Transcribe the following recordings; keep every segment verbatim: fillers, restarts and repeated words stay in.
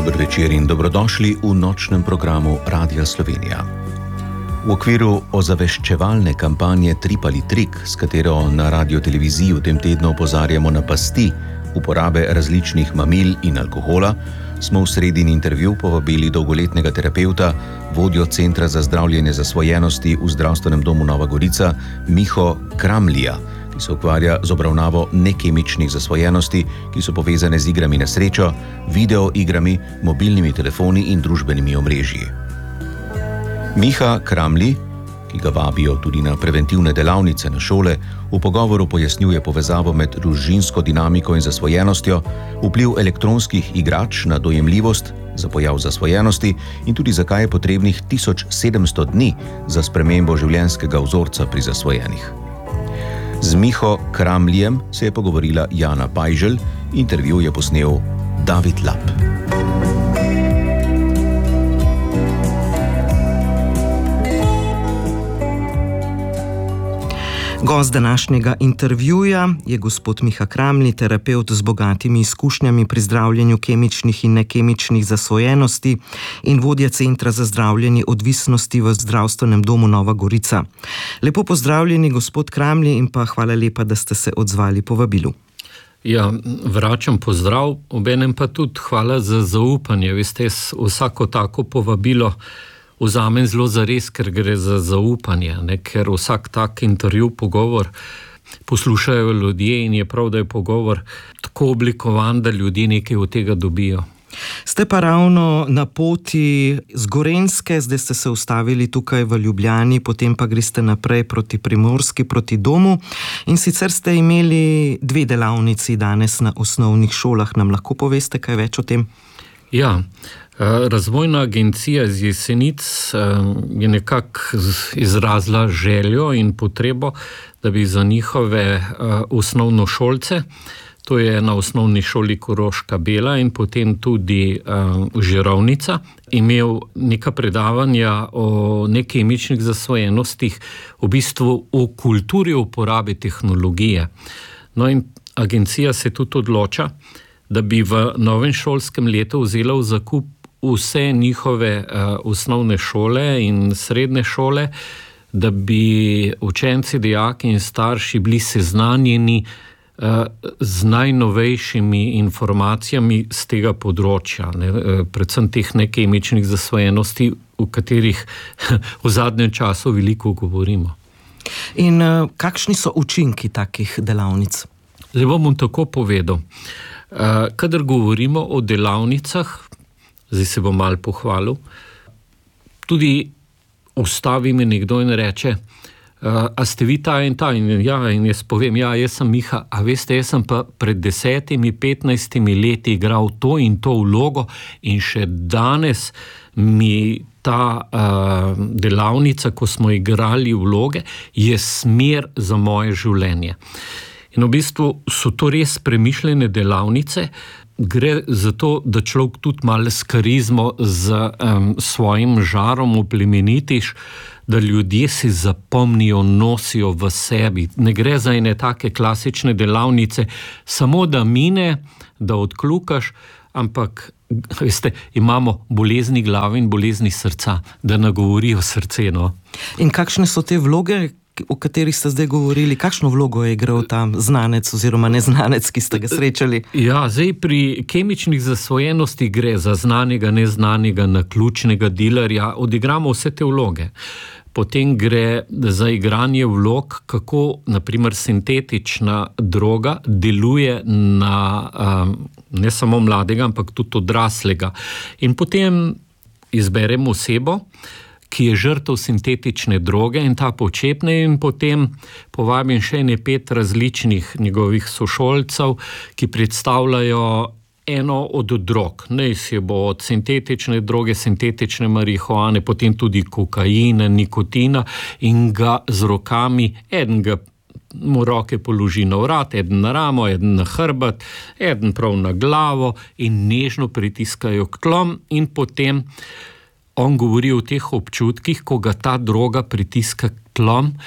Dober večer in dobrodošli v nočnem programu Radia Slovenija. V okviru ozaveščevalne kampanje Trip ali trik, s katero na radioteleviziji v tem tednu opozarjamo na pasti uporabe različnih mamil in alkohola, smo v sredini intervju povabili dolgoletnega terapevta, vodjo Centra za zdravljenje zasvojenosti v Zdravstvenem domu Nova Gorica, Miho Kramlija, ki se ukvarja z obravnavo nekemičnih zasvojenosti, ki so povezane z igrami na srečo, videoigrami, mobilnimi telefoni in družbenimi omrežji. Miha Kramli, ki ga vabijo tudi na preventivne delavnice na šole, v pogovoru pojasnjuje povezavo med družinsko dinamiko in zasvojenostjo, vpliv elektronskih igrač na dojemljivost za pojav zasvojenosti in tudi zakaj je potrebnih tisoč sedemsto dni za spremembo življenjskega vzorca pri zasvojenih. Z Miho Kramlijem se je pogovorila Jana Pajželj, intervju je posnel David Lap. Gost današnjega intervjuja je gospod Miha Kramli, terapevt z bogatimi izkušnjami pri zdravljenju kemičnih in nekemičnih zasvojenosti in vodja Centra za zdravljenje odvisnosti v Zdravstvenem domu Nova Gorica. Lepo pozdravljeni, gospod Kramli, in pa hvala lepa, da ste se odzvali povabilu. Ja, vračam pozdrav, obenem pa tudi hvala za zaupanje. Veste, vsako tako povabilo vzamem zelo zares, ker gre za zaupanje, ne? Ker vsak tak intervju, pogovor poslušajo ljudje in je prav, da je pogovor tako oblikovan, da ljudje nekaj od tega dobijo. Ste pa ravno na poti z Gorenjske, zdaj ste se ustavili tukaj v Ljubljani, potem pa greste naprej proti Primorski, proti domu, in sicer ste imeli dve delavnici danes na osnovnih šolah. Nam lahko poveste kaj več o tem? Ja, Razvojna agencija iz Jesenic je nekako izrazila željo in potrebo, da bi za njihove osnovnošolce, to je na osnovni šoli Koroška Bela in potem tudi Žirovnica, imel neka predavanja o nekemičnih zasvojenostih, v bistvu o kulturi uporabe tehnologije. No in agencija se tudi odloča, da bi v novem šolskem letu vzela v zakup vse njihove uh, osnovne šole in srednje šole, da bi učenci, dijaki in starši bili seznanjeni uh, z najnovejšimi informacijami z tega področja, ne, uh, predvsem teh nekemičnih zasvojenosti, v katerih v zadnjem času veliko govorimo. In uh, kakšni so učinki takih delavnic? Zdaj bom tako povedal. Uh, kadar govorimo o delavnicah, zdaj se bom malo pohvalil, tudi ustavi me nekdo in reče, uh, a ste vi ta in ta? In, ja, in jaz povem, ja, jaz sem Miha, a veste, jaz sem pa pred desetimi, petnajstimi leti igral to in to vlogo in še danes mi ta uh, delavnica, ko smo igrali vloge, je smer za moje življenje. In v bistvu so to res premišljene delavnice, gre za to, da človek tudi malo s karizmo, z um, svojim žarom oplemenitiš, da ljudje si zapomnijo, nosijo v sebi. Ne gre za ene take klasične delavnice, samo da mine, da odklukaš, ampak veste, imamo bolezni glave in bolezni srca, da nagovorijo srce. No? In kakšne so te vloge, o katerih ste zdaj govorili? Kakšno vlogo je igral ta znanec oziroma neznanec, ki ste ga srečali? Ja, zdaj pri kemičnih zasvojenosti gre za znanega, neznanega, naključnega dilerja. Odigramo vse te vloge. Potem gre za igranje vlog, kako naprimer sintetična droga deluje na um, ne samo mladega, ampak tudi odraslega. In potem izberemo osebo, ki je žrtev sintetične droge in ta počepne, in potem povabim še ene pet različnih njegovih sošolcev, ki predstavljajo eno od drog. Ne si bo od sintetične droge, sintetične marihuane, potem tudi kokaina, nikotina, in ga z rokami, eden ga mu roke položi na vrat, eden na ramo, eden na hrbet, eden prav na glavo in nežno pritiskajo k tlom, in potem on govori o teh občutkih, ko ga ta droga pritiska k tlom,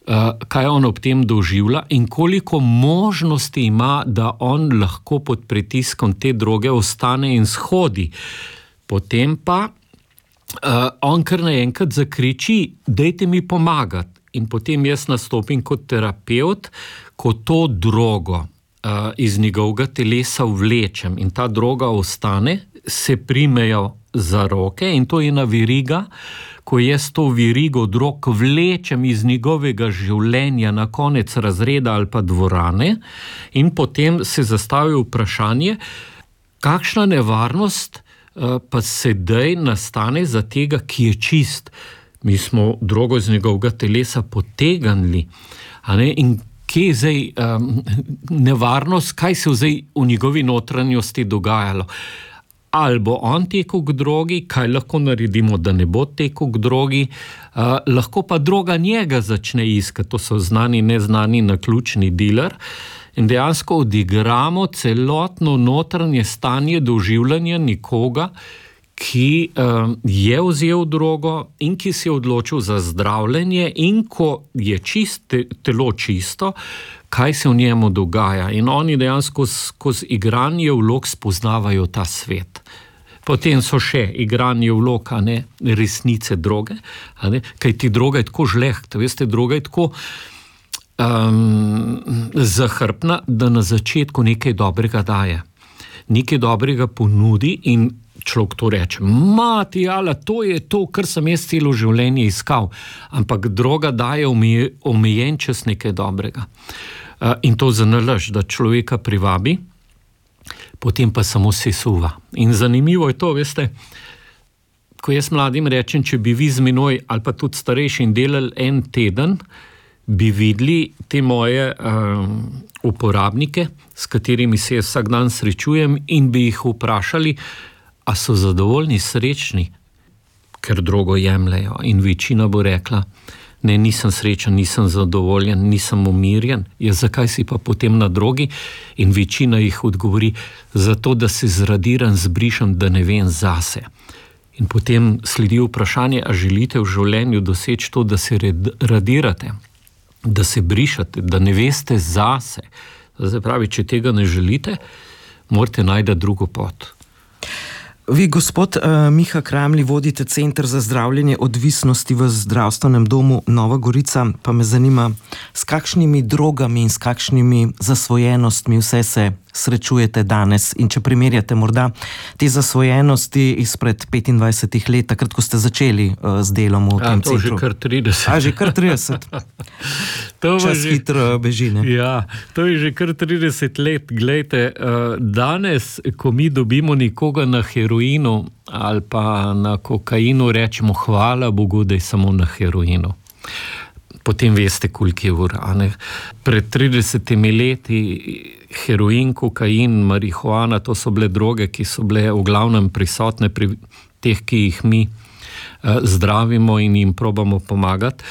kaj on ob tem doživlja in koliko možnosti ima, da on lahko pod pritiskom te droge ostane in shodi. Potem pa uh, on kar naenkrat zakriči, dajte mi pomagati. In potem jaz nastopim kot terapevt, ko to drogo uh, iz njegovega telesa vlečem in ta droga ostane, se primejo za roke in to je ena veriga, ko jaz to verigo drog vlečem iz njegovega življenja na konec razreda ali pa dvorane in potem se zastavi vprašanje, kakšna nevarnost uh, pa sedaj nastane za tega, ki je čist. Mi smo drogo iz njegovega telesa potegnili, a ne, in kje je zdaj um, nevarnost, kaj se zdaj v njegovi notranjosti dogajalo. Ali bo on tekel k drogi, kaj lahko naredimo, da ne bo tekel k drogi, uh, lahko pa droga njega začne iskati, to so znani, neznani, naključni diler in dejansko odigramo celotno notranje stanje doživljanja nekoga, ki uh, je vzel drogo in ki si je odločil za zdravljenje in ko je čist, te, telo čisto, kaj se v njemu dogaja. In oni dejansko skozi igranje vlog spoznavajo ta svet. Potem so še igranje vlog, a ne, resnice droge, a ne, kaj ti droga je tako žlehta, veste, droga je tako um, zahrbna, da na začetku nekaj dobrega daje. Nekaj dobrega ponudi in človek to reče, mati, ala, to je to, kar sem jaz celo življenje iskal, ampak droga daje omejen čas nekaj dobrega. Uh, in to zanalaž, da človeka privabi, potem pa samo sesuva. In zanimivo je to, veste, ko jaz mladim rečem, če bi vi z menoj ali pa tudi starejši delali en teden, bi videli te moje um, uporabnike, s katerimi se jaz vsak dan srečujem in bi jih vprašali, a so zadovoljni, srečni, ker drogo jemljajo. In večina bo rekla, ne, nisem srečen, nisem zadovoljen, nisem umirjen. Ja, zakaj si pa potem na drogi? In večina jih odgovori, zato da se zradiram, zbrišem, da ne vem zase. In potem sledi vprašanje, a želite v življenju doseči to, da se radirate, da se brišate, da ne veste zase. Zdaj pravi, če tega ne želite, morate najti drugo pot. Vi, gospod uh, Miha Kramli, vodite Center za zdravljenje odvisnosti v zdravstvenem domu Nova Gorica, pa me zanima, s kakšnimi drogami in s kakšnimi zasvojenostmi vse se srečujete danes in če primerjate morda te zasvojenosti izpred petindvajsetih let, takrat, ko ste začeli uh, z delom v tem centru. A, to že kar trideset. A, že kar trideset. Čas že, hitro beži, ne? Ja, to je že kar trideset let. Glejte, uh, danes, ko mi dobimo nekoga na heroinu ali pa na kokainu, rečemo hvala Bogu, da je samo na heroinu. Potem veste, koliko je ur. Pred tridesetimi leti heroin, kokain, marihuana, to so bile droge, ki so bile v glavnem prisotne pri teh, ki jih mi uh, zdravimo in jim probamo pomagati.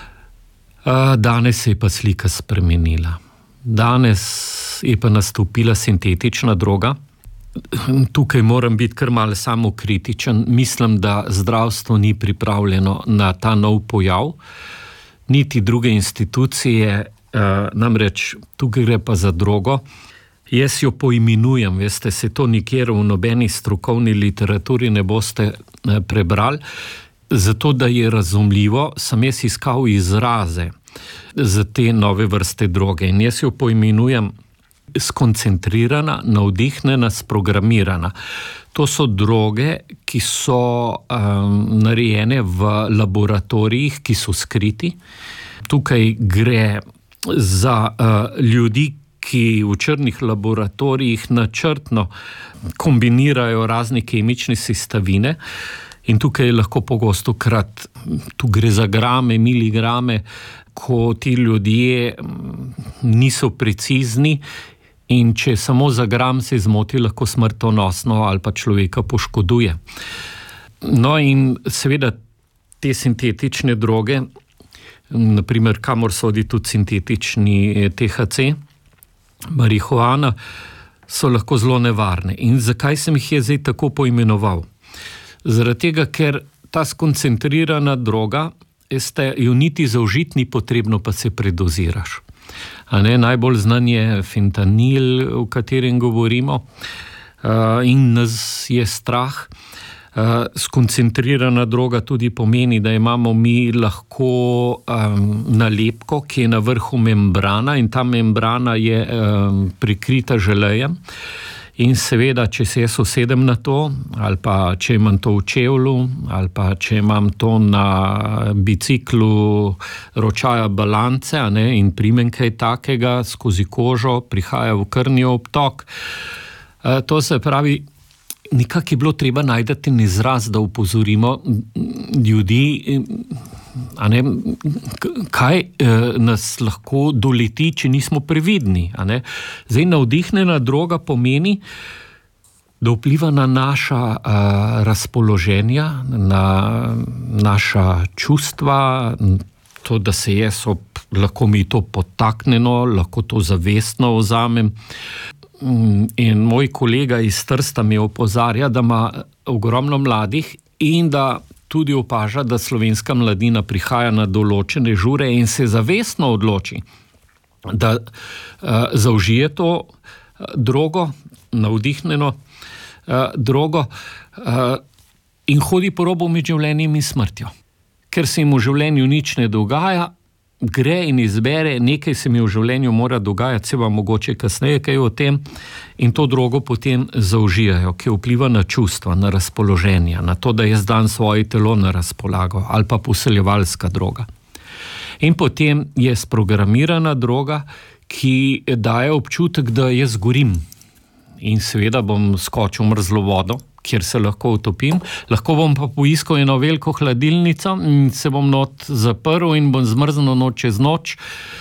Uh, danes se je pa slika spremenila. Danes je pa nastopila sintetična droga. Tukaj moram biti kar malo samokritičen. Mislim, da zdravstvo ni pripravljeno na ta nov pojav, niti druge institucije, uh, namreč tukaj gre pa za drogo. Jaz jo poimenujem, veste, se to nikjer v nobeni strokovni literaturi ne boste uh, prebrali, zato da je razumljivo, sem jaz iskal izraze za te nove vrste droge in jaz jo poimenujem skoncentrirana, navdihnjena, sprogramirana. To so droge, ki so um, narejene v laboratorijih, ki so skriti. Tukaj gre za uh, ljudi, ki v črnih laboratorijih načrtno kombinirajo razne kemične sestavine in tukaj je lahko pogosto krat, tu gre za grame, miligrame, ko ti ljudje niso precizni in če samo za gram se zmoti, lahko smrtonosno ali pa človeka poškoduje. No in seveda te sintetične droge, naprimer kamor sodi tudi sintetični T H C, marihuana, so lahko zelo nevarne. In zakaj sem jih je zdaj tako poimenoval? Zaradi tega, ker ta skoncentrirana droga Veste, jo niti zaužiti ni potrebno, pa se predoziraš. A ne, najbolj znan je fentanil, o katerem govorimo, uh, in nas je strah. Uh, skoncentrirana droga tudi pomeni, da imamo mi lahko um, nalepko, ki je na vrhu membrana, in ta membrana je um, prikrita želejem. In seveda, če se jaz usedem na to, ali pa če imam to v čevlju, ali pa če imam to na biciklu ročaja balance, a ne, in primem kaj takega skozi kožo, prihaja v krvni obtok. Uh, to se pravi, nekako je bilo treba najti izraz, da upozorimo ljudi, a ne, kaj eh, nas lahko doleti, če nismo previdni. A ne. Zdaj, navdihnjena droga pomeni, da vpliva na naša eh, razpoloženja, na naša čustva, to, da se jaz ob, lahko mi to potaknjeno, lahko to zavestno vzamem. In moj kolega iz Trsta mi opozarja, da ima ogromno mladih in da tudi opaža, da slovenska mladina prihaja na določene žure in se zavestno odloči, da uh, zaužije to uh, drogo, navdihnjeno uh, drogo uh, in hodi po robu med življenjem in smrtjo. Ker se jim v življenju nič ne dogaja, gre in izbere, nekaj se mi v življenju mora dogajati, se vam mogoče kasneje kaj o tem, in to drogo potem zaužijajo, ki vpliva na čustva, na razpoloženja, na to, da jaz dam svoje telo na razpolago, ali pa poseljevalska droga. In potem je sprogramirana droga, ki daje občutek, da jaz gorim in seveda bom skočil v mrzlo vodo, kjer se lahko utopim, lahko bom pa poiskal eno veliko hladilnico in se bom not zaprl in bom zmrznil noč čez noč.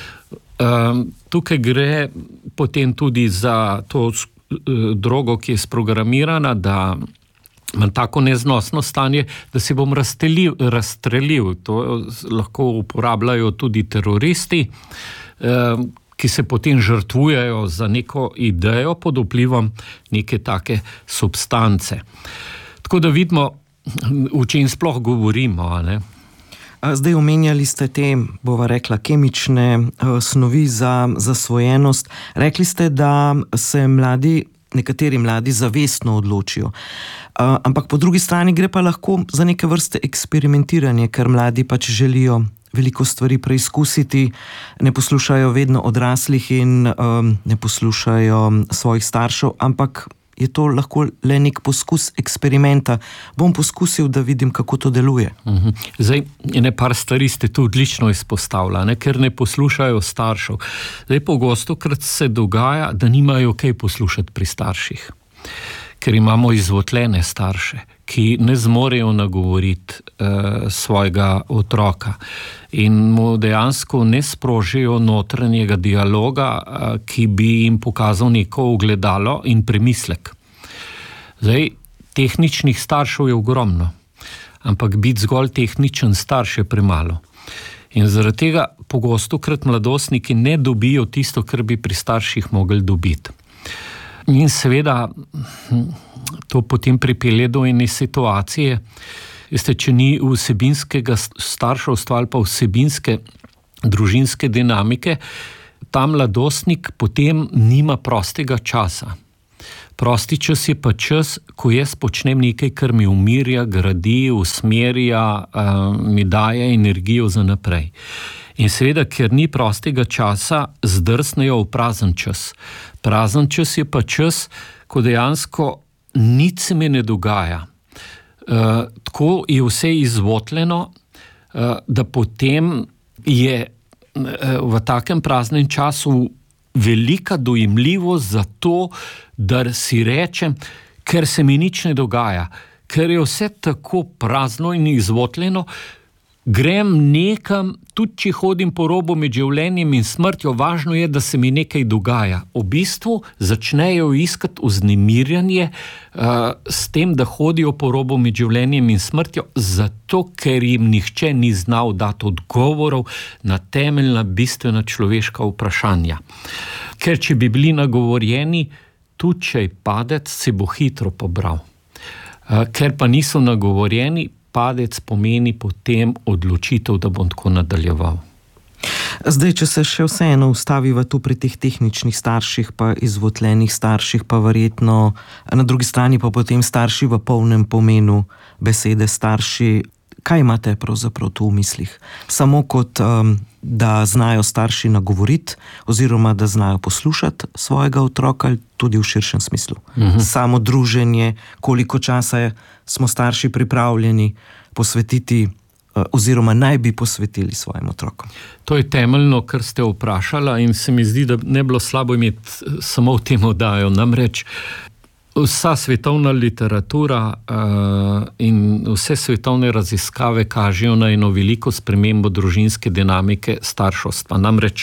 Um, tukaj gre potem tudi za to uh, drogo, ki je sprogramirana, da imam tako neznosno stanje, da se bom razstrelil, razstrelil. To lahko uporabljajo tudi teroristi, um, ki se potem žrtvujejo za neko idejo pod vplivom neke take substance. Tako da vidimo, o čem sploh govorimo, a ne? Zdaj omenjali ste te, bova rekla, kemične uh, snovi za zasvojenost. Rekli ste, da se mladi, nekateri mladi zavestno odločijo. Uh, ampak po drugi strani gre pa lahko za neke vrste eksperimentiranje, ker mladi pač želijo veliko stvari preizkusiti, ne poslušajo vedno odraslih in um, ne poslušajo svojih staršev, ampak je to lahko le nek poskus eksperimenta. Bom poskusil, da vidim, kako to deluje. Uh-huh. Zdaj, ene par stvari ste tu odlično izpostavila, ne, ker ne poslušajo staršev. Zdaj, pogosto krat se dogaja, da nimajo kaj poslušati pri starših, ker imamo izvotljene starše, ki ne zmorejo nagovoriti uh, svojega otroka in mu dejansko ne sprožijo notranjega dialoga, uh, ki bi jim pokazal neko ogledalo in premislek. Zdaj, tehničnih staršev je ogromno, ampak biti zgolj tehničen starš je premalo. In zaradi tega pogostokrat mladostniki ne dobijo tisto, kar bi pri starših mogli dobiti. In seveda to potem pripelje do ene situacije, veste, če ni vsebinskega starševstva ali pa vsebinske družinske dinamike, ta mladostnik potem nima prostega časa. Prosti čas je pa čas, ko jaz počnem nekaj, kar mi umirja, gradi, usmerja, mi daje energijo za naprej. In seveda, ker ni prostega časa, zdrsnejo v prazen čas. Prazen čas je pa čas, ko dejansko nič se mi ne dogaja. Uh, tako je vse izvotljeno, uh, da potem je uh, v takem praznem času velika dojemljivost za to, da si rečem, ker se mi nič ne dogaja, ker je vse tako prazno in izvotljeno, grem nekam, tudi če hodim po robu med življenjem in smrtjo, važno je, da se mi nekaj dogaja. V bistvu začnejo iskati vznemirjanje uh, s tem, da hodijo po robu med življenjem in smrtjo, zato ker jim nihče ni znal dati odgovorov na temeljna, bistvena človeška vprašanja. Ker če bi bili nagovorjeni, tudi če je padec, se bo hitro pobral. Uh, ker pa niso nagovorjeni, padec pomeni potem odločitev, da bom tako nadaljeval. Zdaj, če se še vseeno ustaviva tu pri teh tehničnih starših, pa izvotljenih starših, pa verjetno na drugi strani pa potem starši v polnem pomenu besede starši, kaj imate pravzaprav tu v mislih? Samo kot, um, da znajo starši nagovoriti oziroma da znajo poslušati svojega otroka ali tudi v širšem smislu? Mhm. Samo druženje, koliko časa smo starši pripravljeni posvetiti oziroma naj bi posvetili svojim otrokom? To je temeljno, kar ste vprašala in se mi zdi, da ne bilo slabo imeti samo v tem oddajo. Namreč vsa svetovna literatura uh, in vse svetovne raziskave kažejo na eno veliko spremembo družinske dinamike starševstva. Namreč,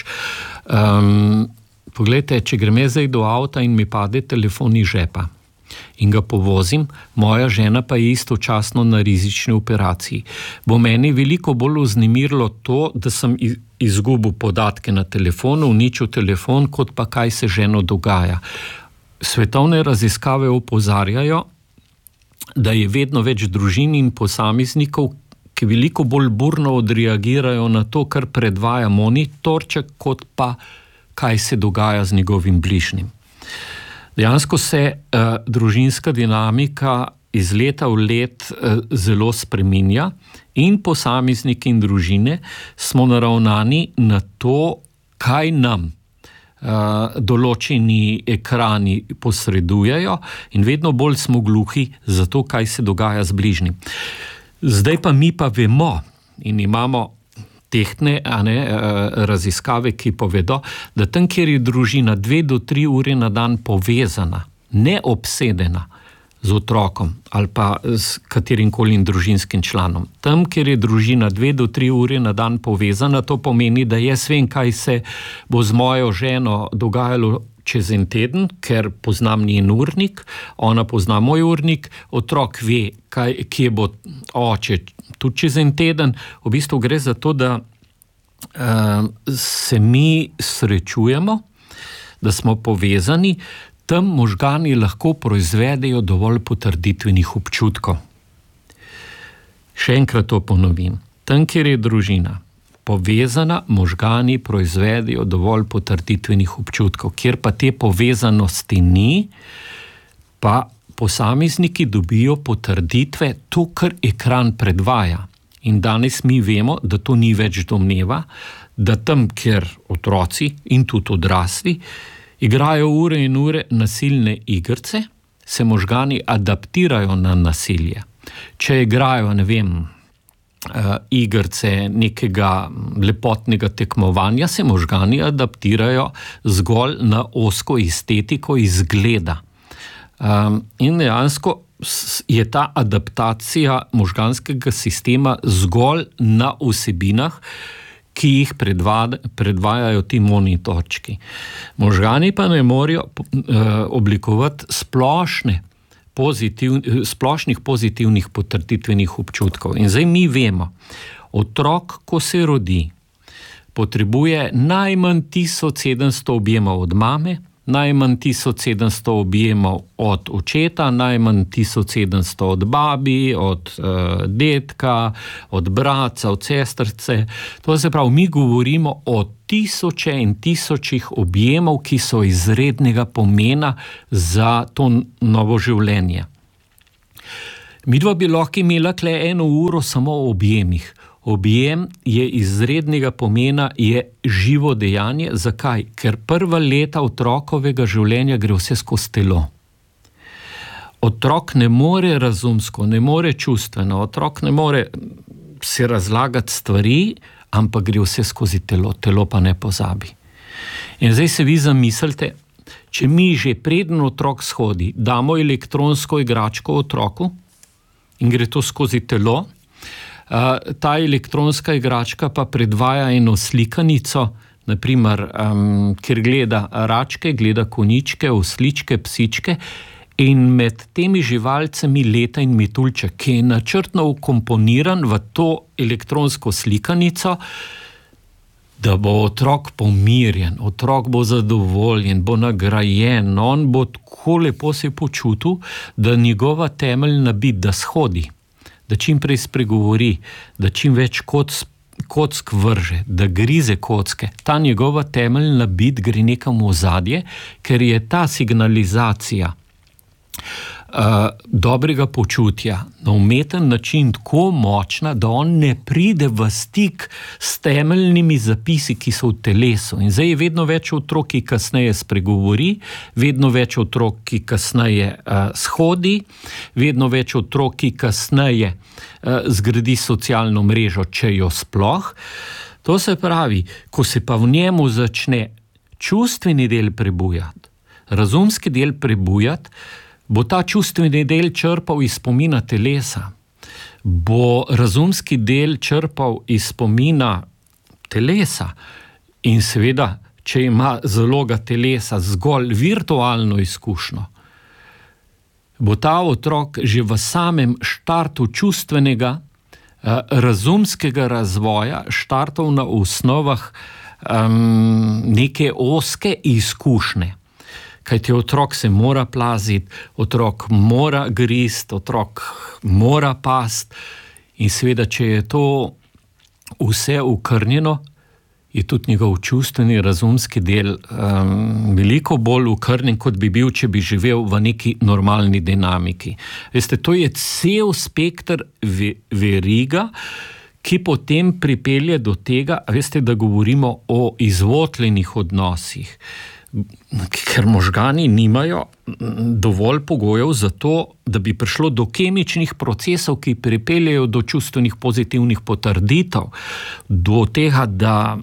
um, poglejte, če grem zdaj do avta in mi pade telefon iz žepa in ga povozim, moja žena pa je istočasno na rizični operaciji. Bo meni veliko bolj vznemirilo to, da sem izgubil podatke na telefonu, uničil telefon, kot pa kaj se ženo dogaja. Svetovne raziskave opozarjajo, da je vedno več družin in posameznikov, ki veliko bolj burno odreagirajo na to, kar predvaja monitorček, kot pa kaj se dogaja z njegovim bližnjim. Dejansko se uh, družinska dinamika iz leta v let uh, zelo spreminja in posamezniki in družine smo naravnani na to, kaj nam uh, določeni ekrani posredujejo in vedno bolj smo gluhi za to, kaj se dogaja z bližnjim. Zdaj pa mi pa vemo in imamo tehtne a ne, raziskave, ki povedo, da tam, kjer je družina dve do tri ure na dan povezana, ne obsedena z otrokom ali pa s katerimkoli družinskim članom, tam, kjer je družina dve do tri ure na dan povezana, to pomeni, da jaz vem, kaj se bo z mojo ženo dogajalo čez en teden, ker poznam njen urnik, ona pozna moj urnik, otrok ve, kaj, kje bo oče tudi čez en teden. V bistvu gre za to, da uh, se mi srečujemo, da smo povezani, tam možgani lahko proizvedejo dovolj potrditvenih občutkov. Še enkrat to ponovim. Tam, kjer je družina povezana, možgani proizvedejo dovolj potrditvenih občutkov. Kjer pa te povezanosti ni, pa posamezniki dobijo potrditve to, kar ekran predvaja. In danes mi vemo, da to ni več domneva, da tam, kjer otroci in tudi odrasli igrajo ure in ure nasilne igrice, se možgani adaptirajo na nasilje. Če igrajo, ne vem, Uh, igrice nekega lepotnega tekmovanja, se možgani adaptirajo zgolj na ozko estetiko izgleda. Um, in dejansko je ta adaptacija možganskega sistema zgolj na vsebinah, ki jih predva, predvajajo ti monitorčki. Možgani pa ne morejo uh, oblikovati splošne Pozitiv, splošnih pozitivnih potrditvenih občutkov. In zdaj mi vemo, otrok, ko se rodi, potrebuje najmanj tisoč sedemsto objemov od mame, najmanj tisoč sedemsto objemov od očeta, najmanj tisoč sedemsto od babi, od uh, dedka, od bratca, od sestrce. To se pravi, mi govorimo o tisoče in tisočih objemov, ki so izrednega pomena za to novo življenje. Midva bi lahko imela kle eno uro samo o objemih. Objem je izrednega pomena, je živo dejanje. Zakaj? Ker prva leta otrokovega življenja gre vse skozi telo. Otrok ne more razumsko, ne more čustveno, otrok ne more se razlagati stvari, ampak gre vse skozi telo, telo pa ne pozabi. In zdaj se vi zamislite, če mi že preden otrok shodi, damo elektronsko igračko otroku in gre to skozi telo, Uh, ta elektronska igračka pa predvaja eno slikanico, naprimer, um, kjer gleda račke, gleda konjičke, osličke, psičke in med temi živalcami leta in metuljček, ki je načrtno vkomponiran v to elektronsko slikanico, da bo otrok pomirjen, otrok bo zadovoljen, bo nagrajen, on bo tako lepo se počutil, da njegova temeljna bit, da shodi, da čim prej spregovori, da čim več kock, kock vrže, da grize kocke. Ta njegova temeljna bit gre nekam v ozadje, ker je ta signalizacija Uh, dobrega počutja na umeten način tako močna, da on ne pride v stik s temeljnimi zapisi, ki so v telesu. In zdaj je vedno več otrok, ki kasneje spregovori, vedno več otrok, ki kasneje uh, shodi, vedno več otrok, ki kasneje uh, zgradi socialno mrežo, če jo sploh. To se pravi, ko se pa v njemu začne čustveni del prebujati, razumski del prebujati, bo ta čustveni del črpal iz spomina telesa, bo razumski del črpal iz spomina telesa in seveda, če ima zaloga telesa zgolj virtualno izkušnjo, bo ta otrok že v samem štartu čustvenega, razumskega razvoja štartal na osnovah um, neke ozke izkušnje. Kajti otrok se mora plaziti, otrok mora grist, otrok mora past in seveda, če je to vse ukrnjeno, je tudi njegov čustveni, razumski del um, veliko bolj ukrnjen, kot bi bil, če bi živel v neki normalni dinamiki. Veste, to je cel spekter ve- veriga, ki potem pripelje do tega, veste, da govorimo o izvotljenih odnosih, ker možgani nimajo dovolj pogojev za to, da bi prišlo do kemičnih procesov, ki pripeljejo do čustvenih pozitivnih potrditev, do tega, da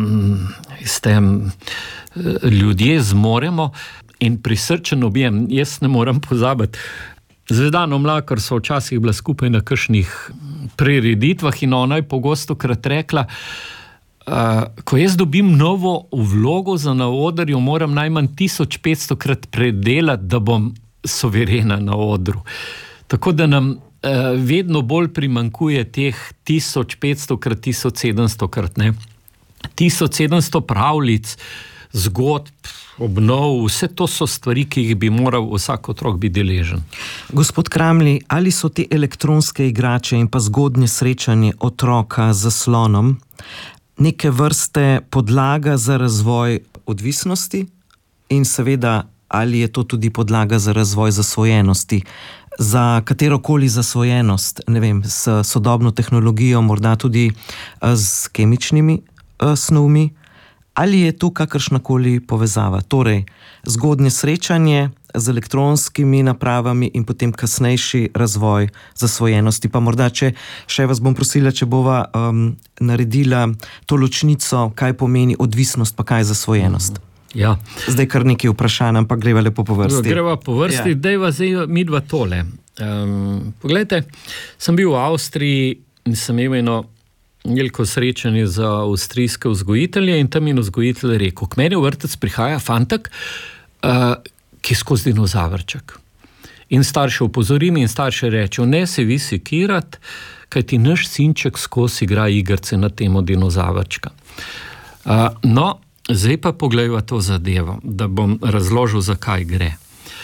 s tem ljudje zmoremo in prisrčen objem. Jaz ne moram pozabiti, Zvezdano Mlakar so včasih bila skupaj na kakšnih prireditvah in ona je pogostokrat rekla, Uh, ko jaz dobim novo vlogo za na odru, moram najmanj tisoč petsto krat predelati, da bom suverena na odru. Tako da nam uh, vedno bolj primanjkuje teh tisoč petsto krat tisoč sedemsto krat, ne. tisoč sedemsto pravljic, zgodb, obnov, vse to so stvari, ki jih bi moral vsak otrok biti deležen. Gospod Kramli, ali so te elektronske igrače in pa zgodnje srečanje otroka z zaslonom neke vrste podlaga za razvoj odvisnosti in seveda, ali je to tudi podlaga za razvoj zasvojenosti, za katerokoli zasvojenost, ne vem, s sodobno tehnologijo, morda tudi s kemičnimi uh, snovmi, ali je tu kakršnakoli povezava? Torej, zgodnje srečanje z elektronskimi napravami in potem kasnejši razvoj zasvojenosti. Pa morda, če še vas bom prosila, če bova um, naredila to ločnico, kaj pomeni odvisnost, pa kaj je zasvojenost. Ja. Zdaj kar nekaj vprašanj, ampak greva lepo po vrsti. Greva po vrsti, ja. Dejva zdaj midva tole. Um, poglejte, sem bil v Avstriji in sem imel eno veliko srečanje za avstrijske vzgojitelje in tam je vzgojitelj rekel, k meni v vrtec prihaja fantek, uh, ki skozi dinozavrček. In starše opozorim in starše rečejo, ne se vi sekirat, kajti naš sinček skozi igra igrice na temo dinozavrčka. Uh, no, zdaj pa poglejva to zadevo, da bom razložil, zakaj gre.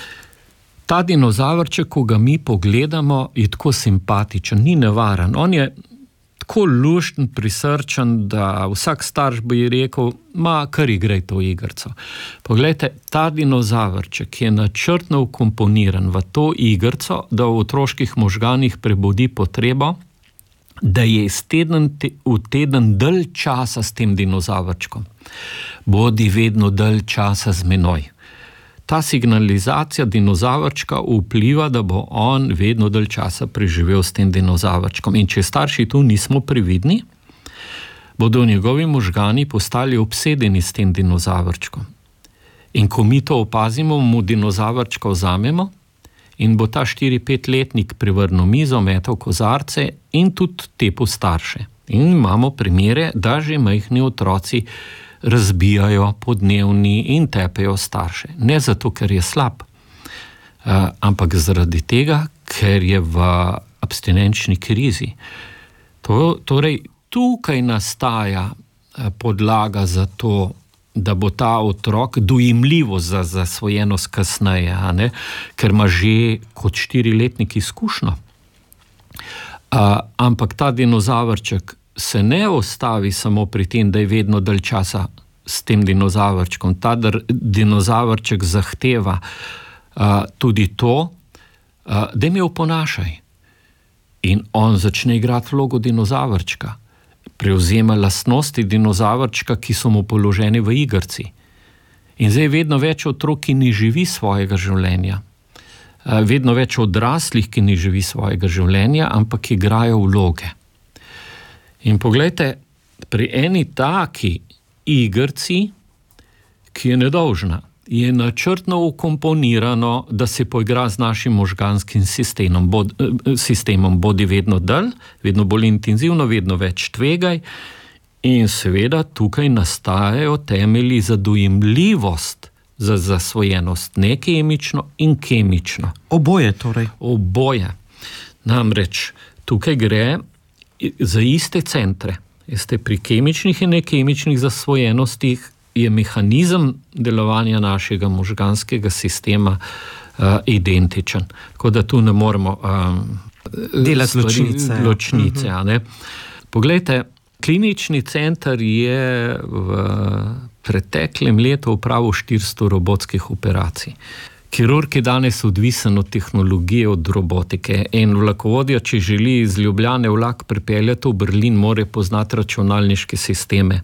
Ta dinozavrček, ko ga mi pogledamo, je tako simpatičen, ni nevaren. On je tako lušten, prisrčen, da vsak starš bi rekel, ma, kar igraj to igrico. Poglejte, ta dinozavrček je načrtno vkomponiran v to igrico, da v otroških možganih prebudi potrebo, da je iz teden te, v teden dalj časa s tem dinozavrčkom. Bodi vedno dalj časa z menoj. Ta signalizacija dinozavrčka vpliva, da bo on vedno dalj časa preživel s tem dinozavrčkom. In če starši tu nismo previdni, bodo njegovi možgani postali obsedeni s tem dinozavrčkom. In ko mi to opazimo, mu dinozavrčka vzamemo in bo ta štiri pet letnik prevrnil mizo, metal kozarce in tudi tepu starše. In imamo primere, da že majhni otroci razbijajo podnevni in tepejo starše. Ne zato, ker je slab, ampak zaradi tega, ker je v abstinenčni krizi. To, torej, tukaj nastaja podlaga za to, da bo ta otrok dojemljivo za zasvojenost kasneje, a ne? Ker ima že kot štiriletnik izkušnjo. Uh, ampak ta dinozavrček se ne ostavi samo pri tem, da je vedno dalj časa s tem dinozavrčkom. Ta dinozavrček zahteva uh, tudi to, uh, da me oponašaj. In on začne igrati vlogo dinozavrčka. Prevzema lastnosti dinozavrčka, ki so mu položeni v igrci. In zdaj je vedno več otrok, ki ne živi svojega življenja. Uh, vedno več odraslih, ki ne živi svojega življenja, ampak igrajo vloge. In poglejte, pri eni taki igrci, ki je nedolžna, je načrtno ukomponirano, da se poigra z našim možganskim sistemom, bod, sistemom bodi vedno dalj, vedno bolj intenzivno, vedno več tvegaj in seveda tukaj nastajajo temelji za dojemljivost, za zasvojenost, ne kemično in kemično. Oboje torej. Oboje. Namreč tukaj gre za iste centre. Jeste, pri kemičnih in nekemičnih zasvojenostih je mehanizem delovanja našega možganskega sistema uh, identičen. Tako da tu ne moremo um, delati ločnice. ločnice uh-huh. ne? Poglejte, klinični center je v preteklem letu opravil štiristo robotskih operacij. Kirurg je danes odvisen od tehnologije, od robotike. En vlakovodja, če želi iz Ljubljane vlak pripeljati v Berlin, mora poznati računalniške sisteme.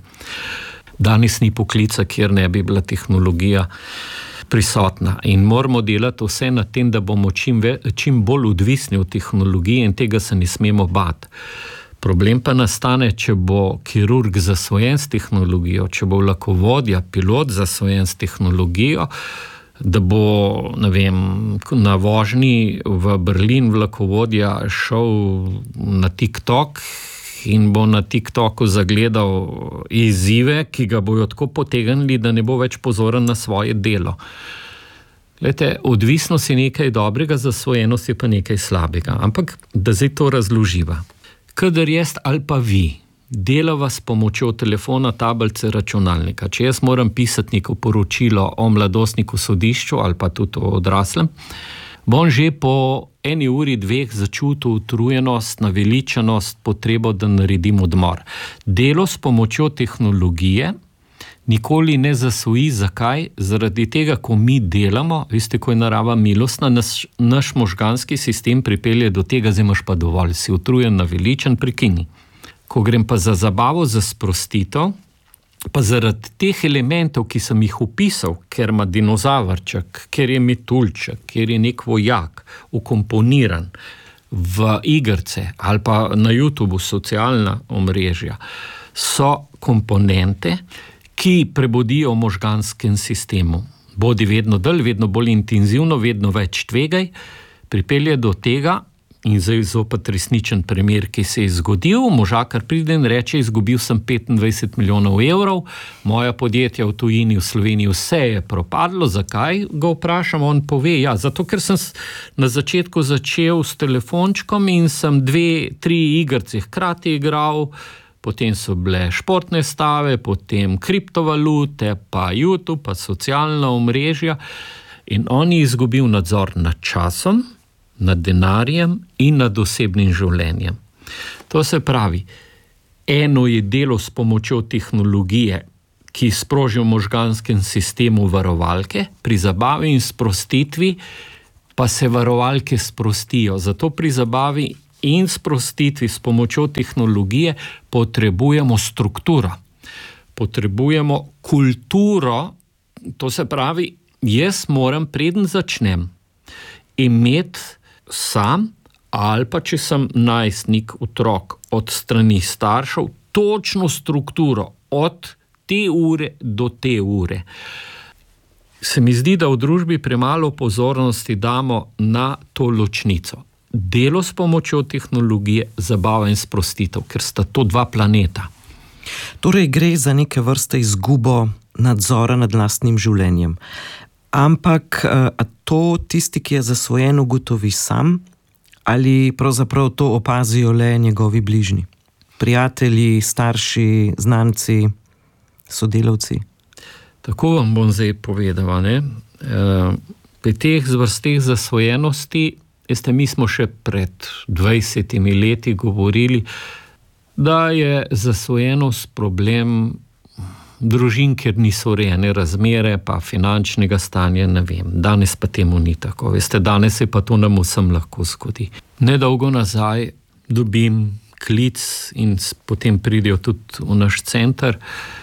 Danes ni poklica, kjer ne bi bila tehnologija prisotna. In moramo delati vse na tem, da bomo čim, ve, čim bolj odvisni od tehnologije in tega se ne smemo bati. Problem pa nastane, če bo kirurg zasvojen s tehnologijo, če bo vlakovodja, pilot zasvojen s tehnologijo, da bo, ne vem, na vožnji v Berlin vlakovodja šel na TikTok in bo na TikToku zagledal izzive, ki ga bojo tako potegnili, da ne bo več pozoren na svoje delo. Glejte, odvisnost je nekaj dobrega, zasvojenost je pa nekaj slabega. Ampak, da zdaj to razloživa. Kadar jaz ali pa vi delava s pomočjo telefona, tablice, računalnika. Če jaz moram pisati neko poročilo o mladostniku sodišču ali pa tudi o odraslem, bom že po eni uri, dveh začutil utrujenost, naveličanost, potrebo, da naredim odmor. Delo s pomočjo tehnologije nikoli ne zasvoji. Zakaj? Zaradi tega, ko mi delamo, veste, ko je narava milostna, naš, naš možganski sistem pripelje do tega, zdaj imaš pa dovolj, si utrujen, naveličan, prekini. Ko grem pa za zabavo, za sprostitev, pa zaradi teh elementov, ki sem jih opisal, ker ima dinozavrček, ker je metuljček, ker je nek vojak ukomponiran v igrce ali pa na YouTubeu socialna omrežja, so komponente, ki prebodijo v možganskem sistemu. Bodi vedno dalj, vedno bolj intenzivno, vedno več tvegaj, pripelje do tega. In zdaj zopet resničen primer, ki se je zgodil. Možakar pride in reče, izgubil sem petindvajset milijonov evrov, moja podjetja v tujini, v Sloveniji, vse je propadlo. Zakaj? Ga vprašam, on pove, ja, zato ker sem na začetku začel s telefončkom in sem dve, tri igrce hkrati igral, potem so bile športne stave, potem kriptovalute, pa YouTube, pa socialna omrežja in on je izgubil nadzor nad časom, nad denarjem in nad osebnim življenjem. To se pravi, eno je delo s pomočjo tehnologije, ki sproži v možganskem sistemu varovalke, pri zabavi in sprostitvi pa se varovalke sprostijo. Zato pri zabavi in sprostitvi s pomočjo tehnologije potrebujemo strukturo. Potrebujemo kulturo, to se pravi, jaz moram, preden začnem, imeti sam ali pa če sem najstnik, otrok od strani staršev, točno strukturo od te ure do te ure. Se mi zdi, da v družbi premalo pozornosti damo na to ločnico. Delo s pomočjo tehnologije, zabava in sprostitev, ker sta to dva planeta. Torej gre za neke vrste izgubo nadzora nad lastnim življenjem. Ampak a to tisti, ki je zasvojen, ugotovi sam ali pravzaprav to opazijo le njegovi bližnji? Prijatelji, starši, znanci, sodelavci? Tako vam bom zdaj povedal, ne? Pri teh vrsteh zasvojenosti Veste, mi smo še pred dvajsetimi leti govorili, da je zasvojenost problem družin, kjer niso urejene razmere, pa finančnega stanja, ne vem. Danes pa temu ni tako. Veste, danes se pa to nam vsem lahko zgodi. Nedolgo nazaj dobim klic in potem pridejo tudi v naš center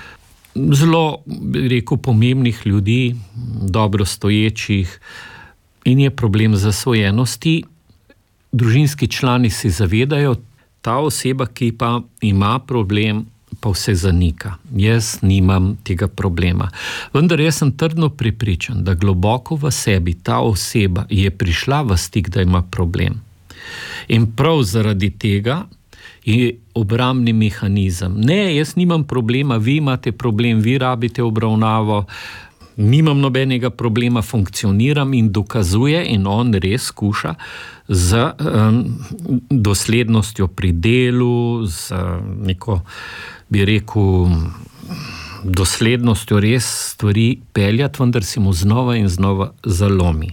zelo, bi rekel, pomembnih ljudi, dobro stoječih, in je problem zasvojenosti. Družinski člani se zavedajo, ta oseba, ki pa ima problem, pa vse zanika. Jaz nimam tega problema. Vendar jaz sem trdno prepričan, da globoko v sebi ta oseba je prišla v stik, da ima problem. In prav zaradi tega je obrambni mehanizem. Ne, jaz nimam problema, vi imate problem, vi rabite obravnavo, nimam nobenega problema, funkcioniram, in dokazuje, in on res skuša z um, doslednostjo pri delu, z neko, bi rekel, doslednostjo res stvari peljati, vendar si mu znova in znova zalomi.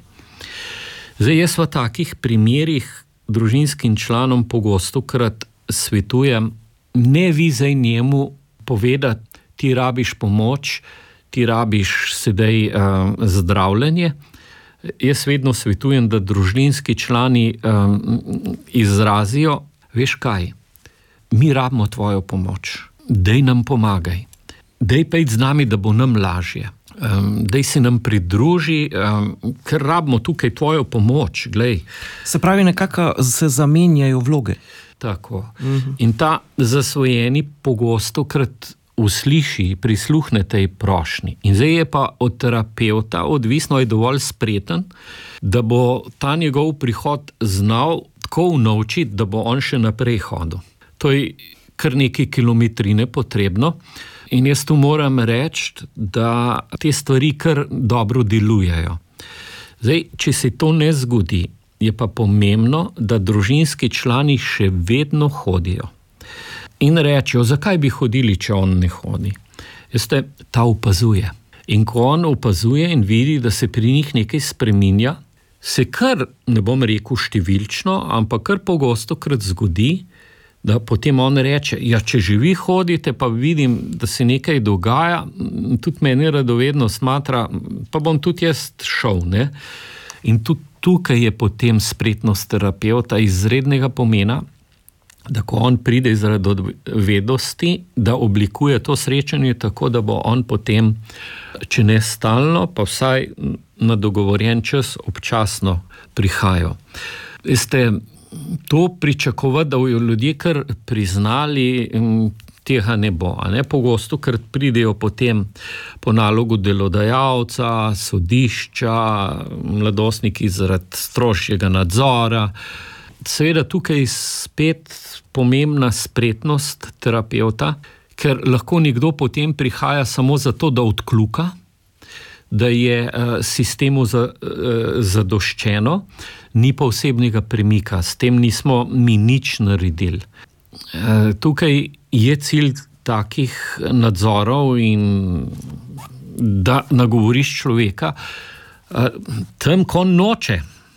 Zdaj, jaz v takih primerih družinskim članom pogostokrat svetujem, ne vi zdaj njemu povedati, ti rabiš pomoč, ti rabiš sedaj um, zdravljenje. Jaz vedno svetujem, da družinski člani um, izrazijo, veš kaj, mi rabimo tvojo pomoč, daj nam pomagaj, daj pa iti z nami, da bo nam lažje. Um, daj se nam pridruži, um, ker rabimo tukaj tvojo pomoč, glej. Se pravi, nekako se zamenjajo vloge. Tako. Uh-huh. In ta zasvojeni pogostokrat usliši, prisluhne tej prošnji. In zdaj je pa od terapevta odvisno, je dovolj spreten, da bo ta njegov prihod znal tako naučiti, da bo on še naprej hodil. To je kar nekaj kilometrine potrebno. In jaz tu moram reči, da te stvari kar dobro delujejo. Zdaj, če se to ne zgodi, je pa pomembno, da družinski člani še vedno hodijo. In rečejo, zakaj bi hodili, če on ne hodi? Veste, ta opazuje. In ko on opazuje in vidi, da se pri njih nekaj spreminja, se kar, ne bom rekel številčno, ampak kar pogostokrat zgodi, da potem on reče, ja, če že vi hodite, pa vidim, da se nekaj dogaja, tudi meni radovedno smatra, pa bom tudi jaz šel, ne? In tudi tukaj je potem spretnost terapevta izrednega pomena, da ko on pride iz radovedosti, da oblikuje to srečanje tako, da bo on potem, če ne stalno, pa vsaj na dogovorjen čas občasno prihajal. Veste, to pričakovati, da bojo ljudje kar priznali, tega ne bo. Ne? Pogosto, ker pridejo potem po nalogu delodajalca, sodišča, mladostniki zaradi strožjega nadzora. Seveda tukaj spet pomembna spretnost terapevta, ker lahko nekdo potem prihaja samo zato, da odkljuka, da je sistemu zadoščeno, ni pa osebnega premika, s tem nismo mi nič naredili. Tukaj je cilj takih nadzorov in da nagovoriš človeka tam, ko noče.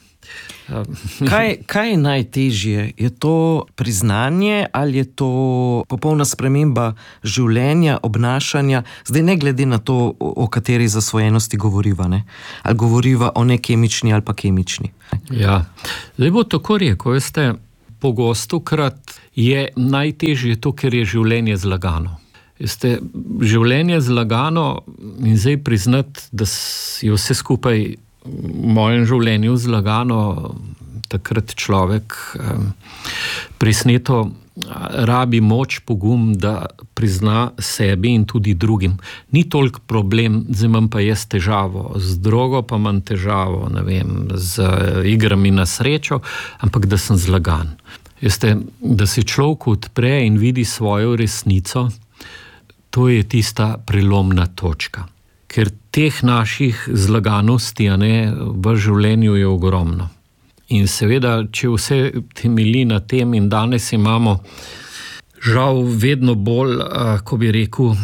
Kaj, kaj je najtežje? Je to priznanje ali je to popolna sprememba življenja, obnašanja? Zdaj ne glede na to, o kateri zasvojenosti govoriva, ne? Ali govoriva o nekemični ali pa kemični. Ja, zdaj bo tako rekel, veste, pogostokrat je najtežje to, ker je življenje zlagano. Veste, življenje zlagano in zdaj priznati, da je vse skupaj v mojem življenju zlagano, takrat človek um, presneto rabi moč, pogum, da prizna sebi in tudi drugim. Ni toliko problem, zdaj imam pa jaz težavo, z drogo pa imam težavo, ne vem, z igrami na srečo, ampak da sem zlagan. Veste, da se človek odpre in vidi svojo resnico, to je tista prelomna točka. Ker teh naših zlaganosti, a ne, v življenju je ogromno. In seveda, če vse temelji na tem, in danes imamo žal vedno bolj, ko bi rekel,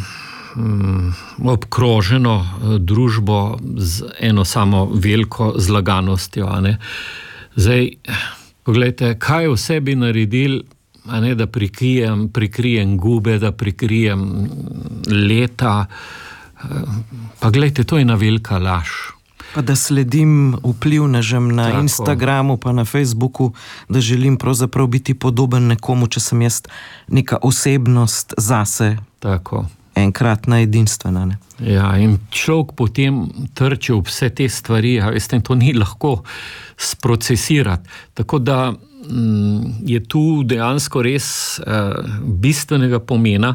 obkroženo družbo z eno samo veliko zlaganostjo, a ne. Zdaj, poglejte, kaj vse bi naredil, a ne, da prikrijem, prikrijem gube, da prikrijem leta. Pa gledajte, to je ena velika laž. Pa da sledim vplivnežem na Tako. Instagramu, pa na Facebooku, da želim pravzaprav biti podoben nekomu, če sem jaz neka osebnost zase. Tako. Enkratna, edinstvena. Ne? Ja, in človek potem trči v vse te stvari, a veste, to ni lahko sprocesirati. Tako da m, je tu dejansko res uh, bistvenega pomena,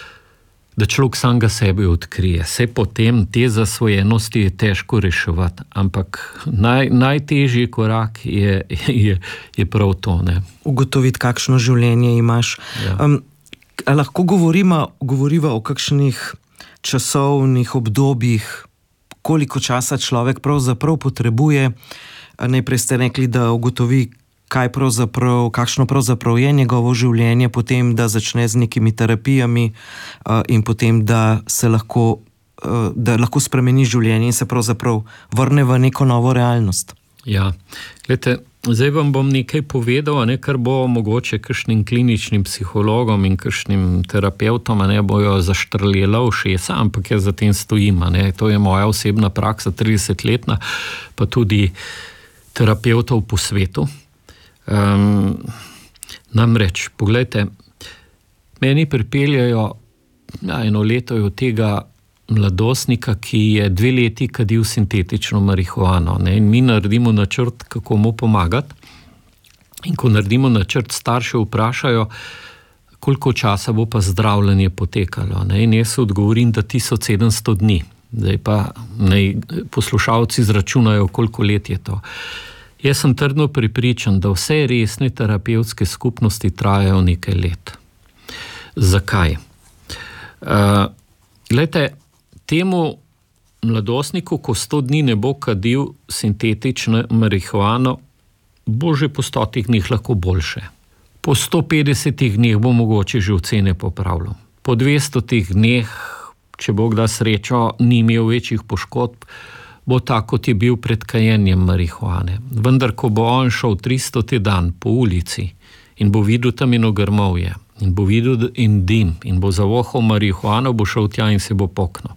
da človek samega sebe odkrije. Vse potem te zasvojenosti je težko reševati, ampak naj, najtežji korak je, je, je prav to. Ne? Ugotoviti, kakšno življenje imaš. Ja. Um, lahko govorimo, govoriva o kakšnih časovnih obdobjih, koliko časa človek pravzaprav potrebuje. Najprej ste rekli, da ugotovi, kaj pravzaprav, kakšno pravzaprav je njegovo življenje, potem da začne z nekimi terapijami uh, in potem da se lahko, uh, da lahko spremeni življenje in se pravzaprav vrne v neko novo realnost. Ja, gledajte, zdaj vam bom nekaj povedal, ne, kar bo mogoče kakšnim kliničnim psihologom in kakšnim terapeutom, ne bojo zaštrlela ušesa, ampak jaz za tem stojim. Ne. To je moja osebna praksa, tridesetletna, pa tudi terapeutov po svetu. Um, namreč, pogledajte, meni pripeljajo ja, eno leto je od tega mladostnika, ki je dve leti kadil sintetično marihuano. Ne? In mi naredimo načrt, kako mu pomagati. In ko naredimo načrt, starše vprašajo, koliko časa bo pa zdravljenje potekalo. Ne? In jaz odgovorim, da tisoč sedemsto dni. Zdaj pa naj poslušalci izračunajo, koliko let je to. Jaz sem trdno prepričan, da vse resne terapevtske skupnosti trajajo nekaj let. Zakaj? Uh, glejte, temu mladostniku, ko sto dni ne bo kadil sintetično marihuano, bo že po stotih dneh lahko boljše. Po sto petdesetih dneh bo mogoče že ocene popravljal. Po dvestotih dneh, če bo kdaj srečo, ni imel večjih poškodb, bo tako, kot je bil pred kajenjem marihuane. Vendar, ko bo on šel tristoti dan po ulici in bo videl tam eno grmovje, in bo videl in dim, in bo zavohal marihuano, bo šel tja in se bo poknil.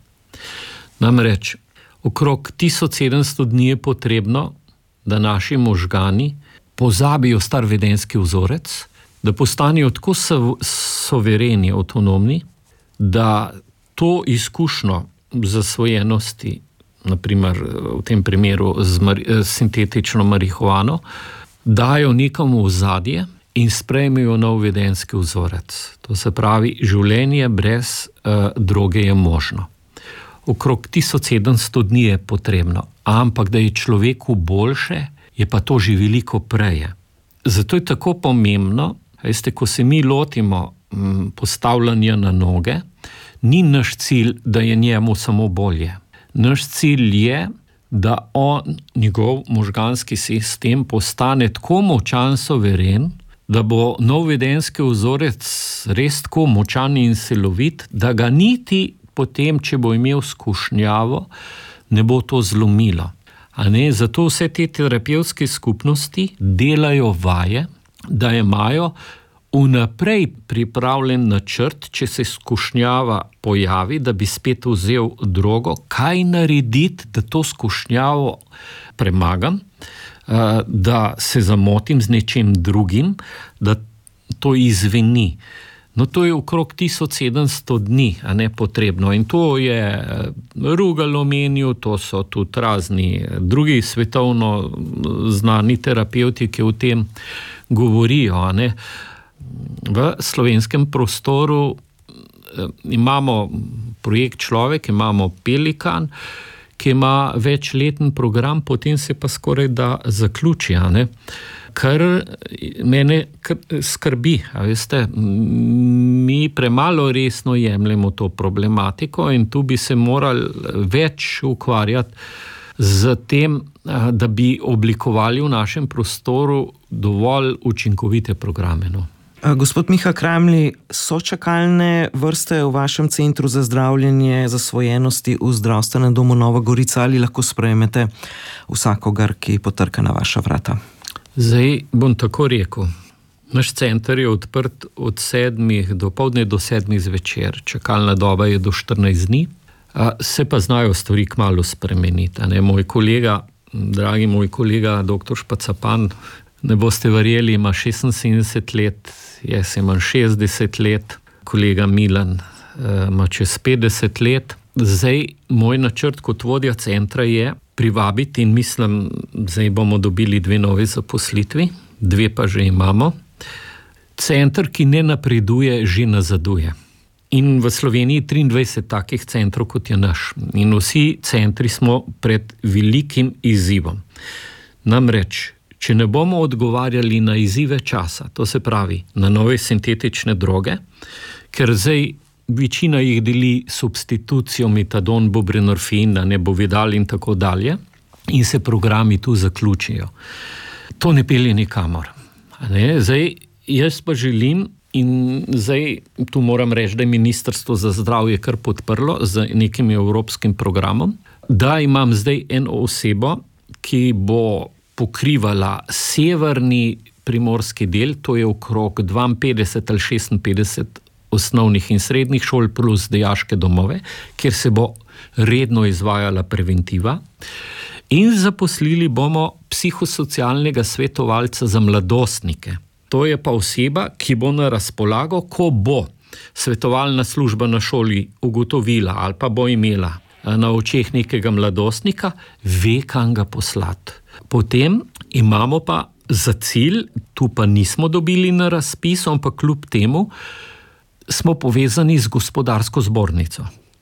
Namreč, okrog tisoč sedemsto dni je potrebno, da naši možgani pozabijo star vedenjski vzorec, da postanejo tako sovereni, avtonomni, da to izkušnjo zasvojenosti, naprimer v tem primeru z, mar- z sintetično marihuano, dajo nekam v ozadje in sprejmejo nov vedenjski vzorec. To se pravi, življenje brez uh, droge je možno. Okrog tisoč sedemsto dni je potrebno, ampak da je človeku boljše, je pa to že veliko prej. Zato je tako pomembno, veste, ko se mi lotimo m, postavljanja na noge, ni naš cilj, da je njemu samo bolje. Naš cilj je, da on, njegov možganski sistem postane tako močan, soveren, da bo nov vedenjski vzorec res tako močan in silovit, da ga niti potem, če bo imel skušnjavo, ne bo to zlomilo. A ne? Zato vse te terapevtske skupnosti delajo vaje, da imajo vnaprej pripravljen načrt, če se skušnjava pojavi, da bi spet vzel drogo, kaj narediti, da to skušnjavo premagam, da se zamotim z nečim drugim, da to izveni. No, to je okrog tisoč sedemsto dni, a ne potrebno. In to je Rugal omenil, to so tudi razni drugi svetovno znani terapevti, ki o tem govorijo, a ne. V slovenskem prostoru imamo projekt Človek, imamo Pelikan, ki ima večleten program, potem se pa skoraj da zaključi, ne? Kar mene skrbi, a veste, mi premalo resno jemljemo to problematiko in tu bi se morali več ukvarjati z tem, da bi oblikovali v našem prostoru dovolj učinkovite programe. No. Gospod Miha Kramli, so čakalne vrste v vašem centru za zdravljenje zasvojenosti v zdravstvenem domu Nova Gorica ali lahko sprejmete vsakogar, ki potrka na vaša vrata? Zdaj bom tako rekel. Naš center je odprt od sedmih do povdne do sedmih zvečer. Čakalna doba je do štirinajst dni. Se pa znajo stvari kmalu spremeniti. Ne? Moj kolega, dragi moj kolega, doktor Špacapan, ne boste verjeli, ima šestinsedemdeset let, jaz imam šestdeset let, kolega Milan ima čez petdeset let. Zdaj, moj načrt kot vodja centra je privabiti in mislim, zdaj bomo dobili dve nove zaposlitvi, dve pa že imamo. Center, ki ne napreduje, že nazaduje. In v Sloveniji triindvajset takih centrov, kot je naš. In vsi centri smo pred velikim izzivom. Namreč, če ne bomo odgovarjali na izzive časa, to se pravi na nove sintetične droge, ker zdaj večina jih deli substitucijo metadon, buprenorfin, nebovidal in tako dalje, in se programi tu zaključijo. To ne pelje nikamor. Ne? Zdaj, jaz pa želim, in zdaj tu moram reči, da je Ministrstvo za zdravje kar podprlo z nekim evropskim programom, da imam zdaj eno osebo, ki bo pokrivala severni primorski del, to je okrog dvainpetdeset ali šestinpetdeset osnovnih in srednjih šol plus dijaške domove, kjer se bo redno izvajala preventiva. In zaposlili bomo psihosocialnega svetovalca za mladostnike. To je pa oseba, ki bo na razpolago, ko bo svetovalna služba na šoli ugotovila ali pa bo imela na očeh nekega mladostnika, ve, kam ga poslati. Potem imamo pa za cilj, tu pa nismo dobili na razpisu, ampak kljub temu smo povezani z gospodarsko zbornico.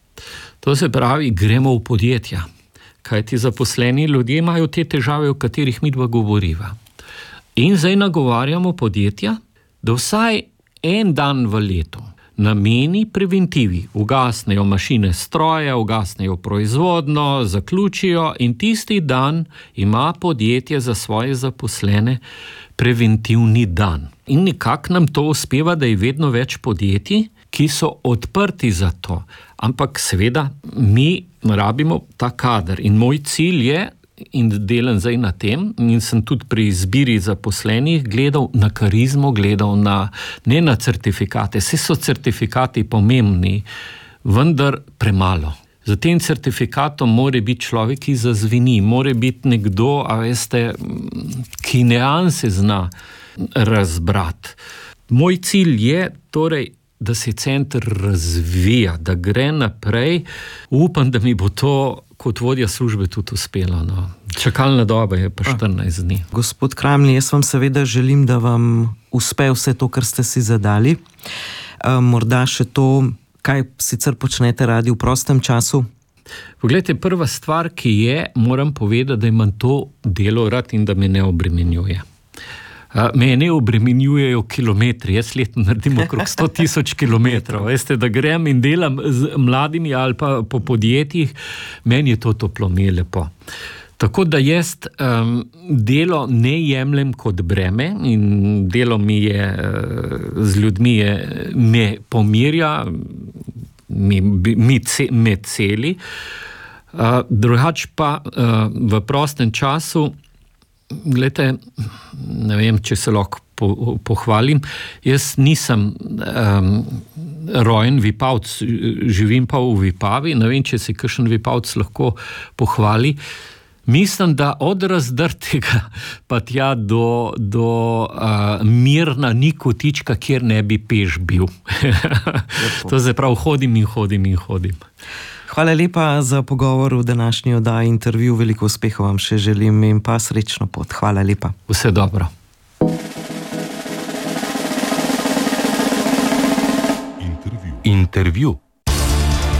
To se pravi, gremo v podjetja, kajti zaposleni ljudje imajo te težave, o katerih midva govoriva. In zdaj nagovarjamo podjetja, da vsaj en dan v letu nameni preventivi, ugasnejo mašine stroje, ugasnejo proizvodno, zaključijo in tisti dan ima podjetje za svoje zaposlene preventivni dan. In nekako nam to uspeva, da je vedno več podjetij, ki so odprti za to. Ampak seveda mi rabimo ta kader in moj cilj je, in delam zdaj na tem, in sem tudi pri izbiri zaposlenih gledal na karizmo, gledal na, ne na certifikate. Vse so certifikati pomembni, vendar premalo. Za tem certifikatom mora biti človek, ki zazveni, mora biti nekdo, a veste, ki neanse zna razbrati. Moj cilj je torej, da se center razvija, da gre naprej. Upam, da mi bo to kot vodja službe tudi uspelo. No. Čakalna doba je pa štirinajst dni. Gospod Kramli, jaz vam seveda želim, da vam uspe vse to, kar ste si zadali. Morda še to, kaj sicer počnete radi v prostem času? Poglejte, prva stvar, ki je, moram povedati, da imam to delo rad in da me ne obremenjuje. Mene obremenjujejo kilometri, jaz letno naredim okrog sto tisoč kilometrov. Veste, da grem in delam z mladimi ali pa po podjetjih, meni je to toplo, mi je lepo. Tako da jaz um, delo ne jemljem kot breme in delo mi je z ljudmi je, me pomirja, mi, mi ce, me celi. Uh, drugač pa uh, v prostem času, glejte, ne vem, če se lahko po, pohvalim, jaz nisem um, rojen Vipavc, živim pa v Vipavi, ne vem, če se kakšen Vipavc lahko pohvali. Mislim, da od Razdrtega pa tja do, do uh, Mirna ni kotička, kjer ne bi peš bil. To se pravi, hodim in hodim in hodim. Hvala lepa za pogovor v današnji oddaji intervju. Veliko uspehov vam še želim in pa srečno pot. Hvala lepa. Vse dobro. Intervju. Intervju.